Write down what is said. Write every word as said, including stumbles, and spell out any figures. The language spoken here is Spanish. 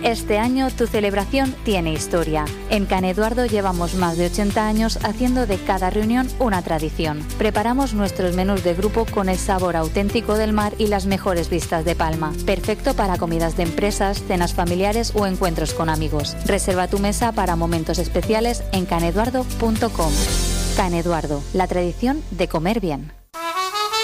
Este año tu celebración tiene historia. En Can Eduardo llevamos más de ochenta años haciendo de cada reunión una tradición. Preparamos nuestros menús de grupo con el sabor auténtico del mar y las mejores vistas de Palma. Perfecto para comidas de empresas, cenas familiares o encuentros con amigos. Reserva tu mesa para momentos especiales en can eduardo punto com. Can Eduardo, la tradición de comer bien.